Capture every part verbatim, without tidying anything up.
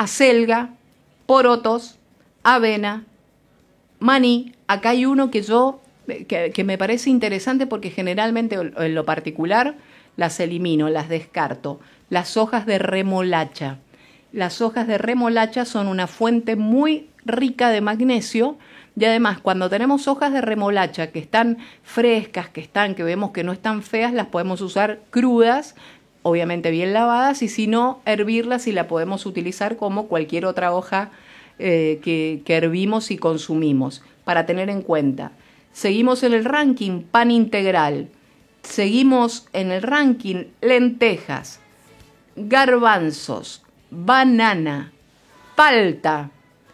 acelga, porotos, avena, maní. Acá hay uno que yo, que, que me parece interesante porque generalmente en lo particular las elimino, las descarto. Las hojas de remolacha. Las hojas de remolacha son una fuente muy rica de magnesio y además cuando tenemos hojas de remolacha que están frescas, que están, que vemos que no están feas, las podemos usar crudas, obviamente bien lavadas, y si no, hervirlas y la podemos utilizar como cualquier otra hoja eh, que, que hervimos y consumimos, para tener en cuenta. Seguimos en el ranking, pan integral. Seguimos en el ranking, lentejas, garbanzos, banana, palta,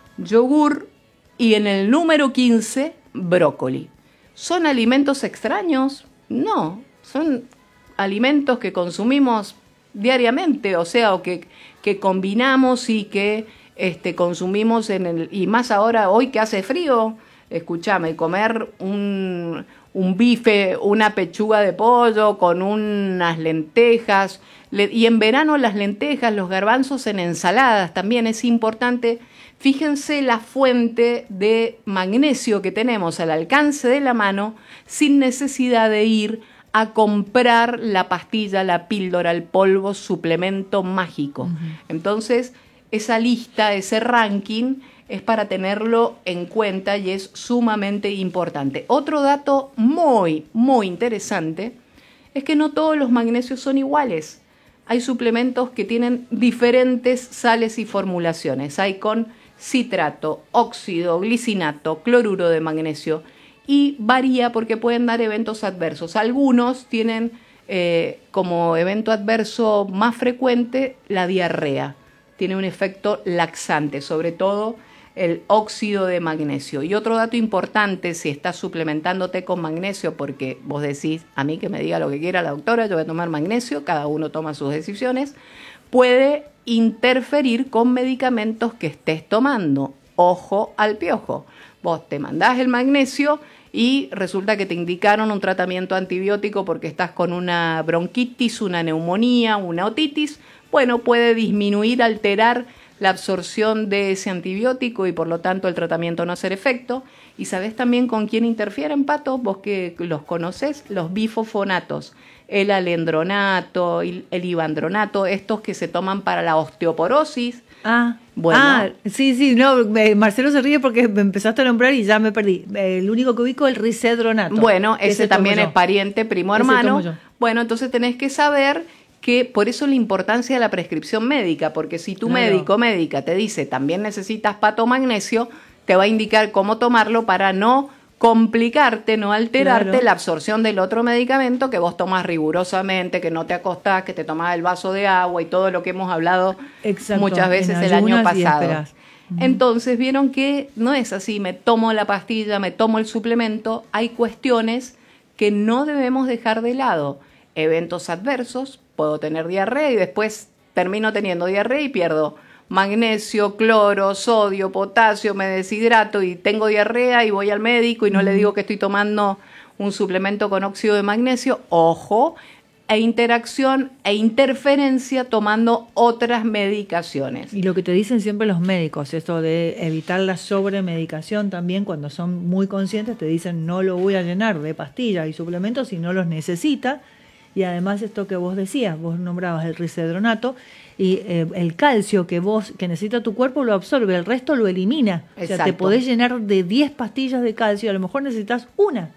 yogur y en el número quince, brócoli. ¿Son alimentos extraños? No, son alimentos que consumimos diariamente, o sea, o que, que combinamos y que este, consumimos en el... Y más ahora, hoy que hace frío, escúchame, comer un, un bife, una pechuga de pollo con unas lentejas, le, y en verano las lentejas, los garbanzos en ensaladas también es importante. Fíjense la fuente de magnesio que tenemos al alcance de la mano sin necesidad de ir a comprar la pastilla, la píldora, el polvo, suplemento mágico. Uh-huh. Entonces, esa lista, ese ranking es para tenerlo en cuenta y es sumamente importante. Otro dato muy, muy interesante es que no todos los magnesios son iguales. Hay suplementos que tienen diferentes sales y formulaciones. Hay con citrato, óxido, glicinato, cloruro de magnesio, y varía porque pueden dar eventos adversos. Algunos tienen eh, como evento adverso más frecuente la diarrea. Tiene un efecto laxante, sobre todo el óxido de magnesio. Y otro dato importante, si estás suplementándote con magnesio, porque vos decís, a mí que me diga lo que quiera la doctora, yo voy a tomar magnesio, cada uno toma sus decisiones, puede interferir con medicamentos que estés tomando. Ojo al piojo. Vos te mandás el magnesio y resulta que te indicaron un tratamiento antibiótico porque estás con una bronquitis, una neumonía, una otitis. Bueno, puede disminuir, alterar la absorción de ese antibiótico y por lo tanto el tratamiento no hacer efecto. ¿Y sabés también con quién interfieren, Pato? Vos que los conocés, los bifosfonatos, el alendronato, el ibandronato, estos que se toman para la osteoporosis. Ah, bueno. Ah, sí, sí, no, eh, Marcelo se ríe porque me empezaste a nombrar y ya me perdí. Eh, el único que ubico es el risedronato. Bueno, ese, ese también es pariente, primo hermano. Bueno, entonces tenés que saber que por eso la importancia de la prescripción médica, porque si tu claro. médico o médica te dice también necesitas patomagnesio, te va a indicar cómo tomarlo para no complicarte, no alterarte claro. la absorción del otro medicamento que vos tomas rigurosamente, que no te acostás, que te tomás el vaso de agua y todo lo que hemos hablado Exacto, muchas veces el año pasado. Uh-huh. Entonces vieron que no es así, me tomo la pastilla, me tomo el suplemento, hay cuestiones que no debemos dejar de lado. Eventos adversos, puedo tener diarrea y después termino teniendo diarrea y pierdo magnesio, cloro, sodio, potasio, me deshidrato y tengo diarrea y voy al médico y no mm. le digo que estoy tomando un suplemento con óxido de magnesio. Ojo, e interacción e interferencia tomando otras medicaciones. Y lo que te dicen siempre los médicos, esto de evitar la sobremedicación también, cuando son muy conscientes te dicen no lo voy a llenar de pastillas y suplementos si no los necesita. Y además esto que vos decías, vos nombrabas el risedronato y eh, el calcio que vos que necesita tu cuerpo lo absorbe, el resto lo elimina. Exacto. O sea, te podés llenar de diez pastillas de calcio, a lo mejor necesitas una.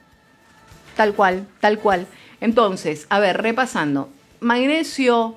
Tal cual, tal cual. Entonces, a ver, repasando. Magnesio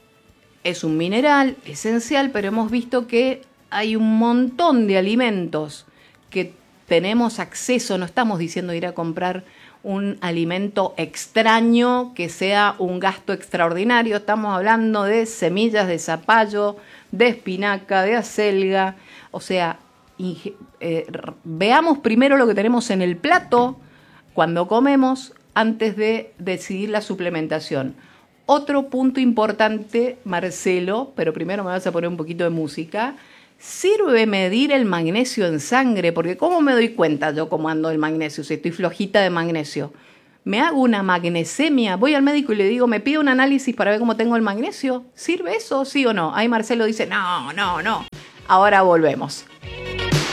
es un mineral esencial, pero hemos visto que hay un montón de alimentos que tenemos acceso, no estamos diciendo ir a comprar un alimento extraño que sea un gasto extraordinario. Estamos hablando de semillas de zapallo, de espinaca, de acelga. O sea, inge- eh, veamos primero lo que tenemos en el plato cuando comemos antes de decidir la suplementación. Otro punto importante, Marcelo, pero primero me vas a poner un poquito de música. ¿Sirve medir el magnesio en sangre? Porque ¿cómo me doy cuenta yo cómo ando el magnesio? Si estoy flojita de magnesio. ¿Me hago una magnesemia? Voy al médico y le digo, ¿me pide un análisis para ver cómo tengo el magnesio? ¿Sirve eso, sí o no? Ahí Marcelo dice, no, no, no. Ahora volvemos.